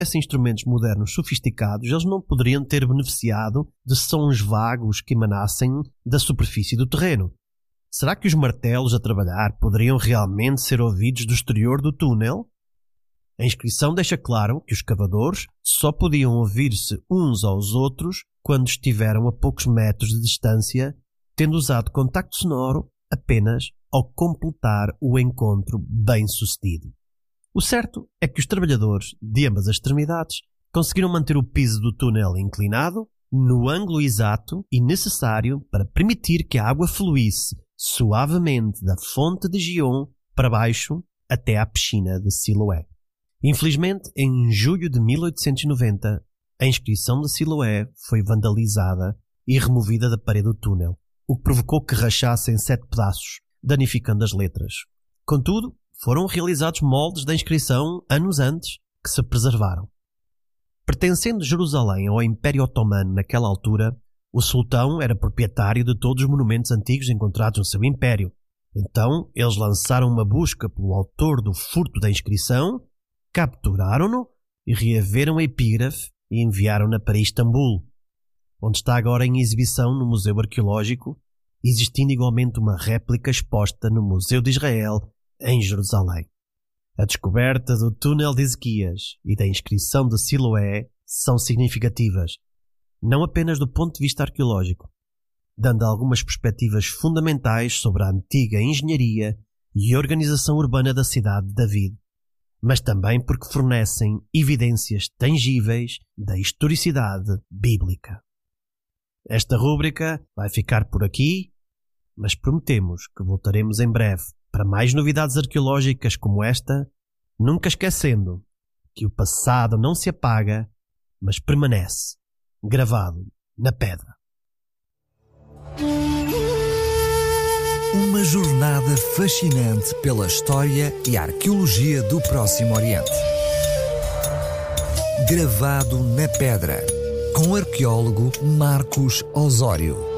instrumentos modernos sofisticados, eles não poderiam ter beneficiado de sons vagos que emanassem da superfície do terreno. Será que os martelos a trabalhar poderiam realmente ser ouvidos do exterior do túnel? A inscrição deixa claro que os cavadores só podiam ouvir-se uns aos outros quando estiveram a poucos metros de distância, tendo usado contacto sonoro apenas ao completar o encontro bem-sucedido. O certo é que os trabalhadores de ambas as extremidades conseguiram manter o piso do túnel inclinado no ângulo exato e necessário para permitir que a água fluísse suavemente da fonte de Gihon para baixo até à piscina de Siloé. Infelizmente, em julho de 1890, a inscrição de Siloé foi vandalizada e removida da parede do túnel, o que provocou que rachasse em 7 pedaços, danificando as letras. Contudo, foram realizados moldes da inscrição anos antes que se preservaram. Pertencendo Jerusalém ao Império Otomano naquela altura, o sultão era proprietário de todos os monumentos antigos encontrados no seu império. Então, eles lançaram uma busca pelo autor do furto da inscrição, capturaram-no e reaveram a epígrafe e enviaram-na para Istambul, onde está agora em exibição no Museu Arqueológico, existindo igualmente uma réplica exposta no Museu de Israel, em Jerusalém. A descoberta do túnel de Ezequias e da inscrição de Siloé são significativas, não apenas do ponto de vista arqueológico, dando algumas perspectivas fundamentais sobre a antiga engenharia e organização urbana da cidade de David, mas também porque fornecem evidências tangíveis da historicidade bíblica. Esta rúbrica vai ficar por aqui, mas prometemos que voltaremos em breve para mais novidades arqueológicas como esta, nunca esquecendo que o passado não se apaga, mas permanece gravado na pedra. Uma jornada fascinante pela história e arqueologia do Próximo Oriente. Gravado na pedra, com o arqueólogo Marcos Osório.